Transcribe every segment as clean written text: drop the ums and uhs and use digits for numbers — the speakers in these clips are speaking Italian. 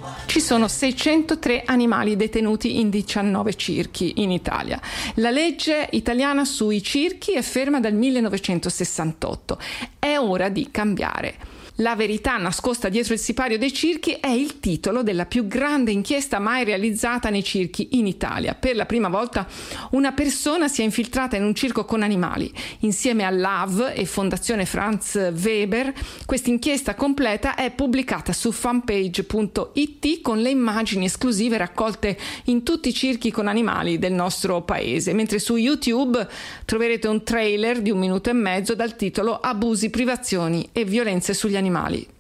Ci sono 603 animali detenuti in 19 circhi in Italia. La legge italiana sui circhi è ferma dal 1968. È ora di cambiare. La verità nascosta dietro il sipario dei circhi è il titolo della più grande inchiesta mai realizzata nei circhi in Italia. Per la prima volta una persona si è infiltrata in un circo con animali. Insieme all'AV e Fondazione Franz Weber, questa inchiesta completa è pubblicata su fanpage.it con le immagini esclusive raccolte in tutti i circhi con animali del nostro paese, mentre su YouTube troverete un trailer di 1 minuto e mezzo dal titolo Abusi, privazioni e violenze sugli animali.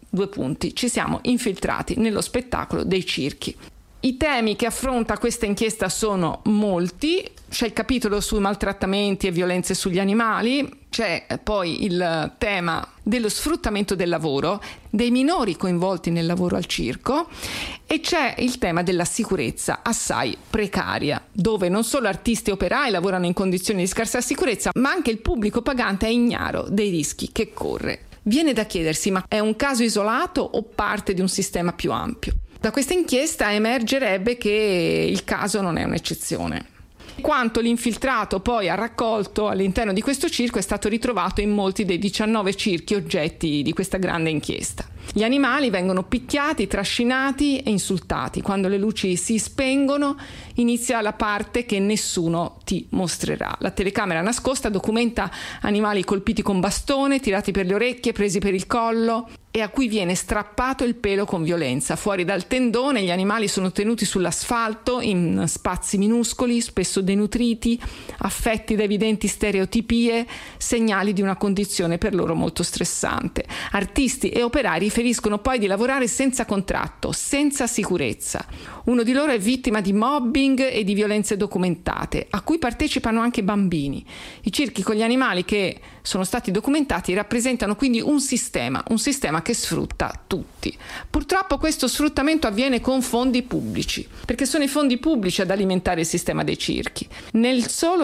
Ci siamo infiltrati nello spettacolo dei circhi. I temi che affronta questa inchiesta sono molti. C'è il capitolo sui maltrattamenti e violenze sugli animali, c'è poi il tema dello sfruttamento del lavoro, dei minori coinvolti nel lavoro al circo, e c'è il tema della sicurezza assai precaria, dove non solo artisti e operai lavorano in condizioni di scarsa sicurezza, ma anche il pubblico pagante è ignaro dei rischi che corre. Viene da chiedersi, ma è un caso isolato o parte di un sistema più ampio? Da questa inchiesta emergerebbe che il caso non è un'eccezione. Quanto l'infiltrato poi ha raccolto all'interno di questo circo è stato ritrovato in molti dei 19 circhi oggetti di questa grande inchiesta. Gli animali vengono picchiati, trascinati e insultati. Quando le luci si spengono inizia la parte che nessuno ti mostrerà. La telecamera nascosta documenta animali colpiti con bastone, tirati per le orecchie, presi per il collo e a cui viene strappato il pelo con violenza. Fuori dal tendone gli animali sono tenuti sull'asfalto in spazi minuscoli, spesso denutriti, affetti da evidenti stereotipie, segnali di una condizione per loro molto stressante. Artisti e operai riferiscono poi di lavorare senza contratto, senza sicurezza. Uno di loro è vittima di mobbing e di violenze documentate, a cui partecipano anche bambini. I circhi con gli animali che sono stati documentati rappresentano quindi un sistema che sfrutta tutti. Purtroppo questo sfruttamento avviene con fondi pubblici, perché sono i fondi pubblici ad alimentare il sistema dei circhi. Nel solo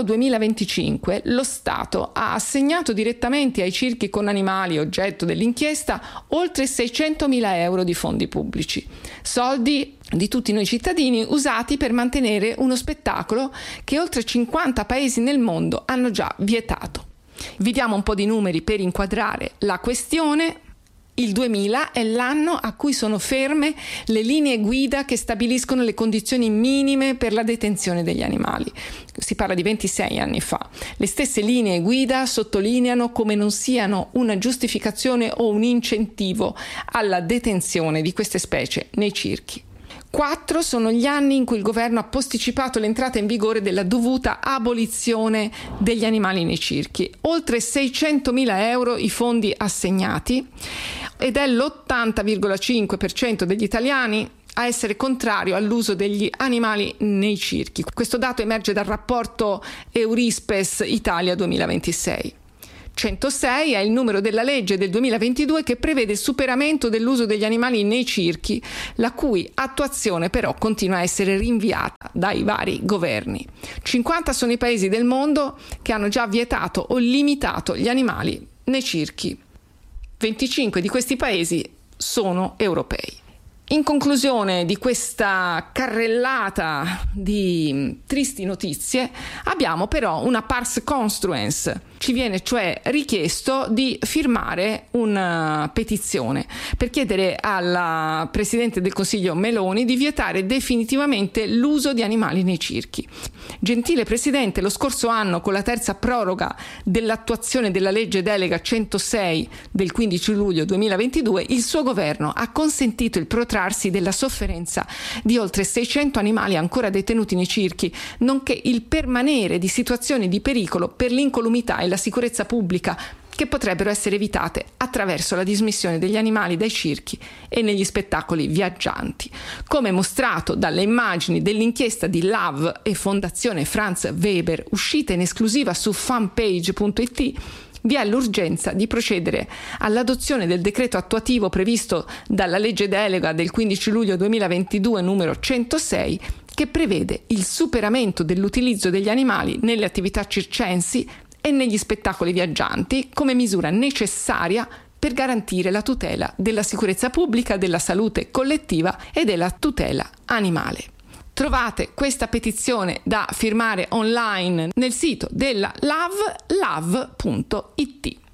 2025 lo Stato ha assegnato direttamente ai circhi con animali oggetto dell'inchiesta oltre 600.000 euro di fondi pubblici, soldi di tutti noi cittadini usati per mantenere uno spettacolo che oltre 50 paesi nel mondo hanno già vietato. Vi diamo un po' di numeri per inquadrare la questione. Il 2000 è l'anno a cui sono ferme le linee guida che stabiliscono le condizioni minime per la detenzione degli animali. Si parla di 26 anni fa. Le stesse linee guida sottolineano come non siano una giustificazione o un incentivo alla detenzione di queste specie nei circhi. 4 sono gli anni in cui il governo ha posticipato l'entrata in vigore della dovuta abolizione degli animali nei circhi. Oltre 600.000 euro i fondi assegnati ed è l'80,5% degli italiani a essere contrario all'uso degli animali nei circhi. Questo dato emerge dal rapporto Eurispes Italia 2026. 106 è il numero della legge del 2022 che prevede il superamento dell'uso degli animali nei circhi, la cui attuazione però continua a essere rinviata dai vari governi. 50 sono i paesi del mondo che hanno già vietato o limitato gli animali nei circhi. 25 di questi paesi sono europei. In conclusione di questa carrellata di tristi notizie, abbiamo però una pars construens. Ci viene cioè richiesto di firmare una petizione per chiedere alla Presidente del Consiglio Meloni di vietare definitivamente l'uso di animali nei circhi. Gentile Presidente, lo scorso anno, con la terza proroga dell'attuazione della legge delega 106 del 15 luglio 2022, il suo governo ha consentito il protrarsi della sofferenza di oltre 600 animali ancora detenuti nei circhi, nonché il permanere di situazioni di pericolo per l'incolumità e la sicurezza pubblica che potrebbero essere evitate attraverso la dismissione degli animali dai circhi e negli spettacoli viaggianti. Come mostrato dalle immagini dell'inchiesta di LAV e Fondazione Franz Weber uscita in esclusiva su fanpage.it, vi è l'urgenza di procedere all'adozione del decreto attuativo previsto dalla legge delega del 15 luglio 2022 numero 106, che prevede il superamento dell'utilizzo degli animali nelle attività circensi e negli spettacoli viaggianti come misura necessaria per garantire la tutela della sicurezza pubblica, della salute collettiva e della tutela animale. Trovate questa petizione da firmare online nel sito della LAV, lav.it.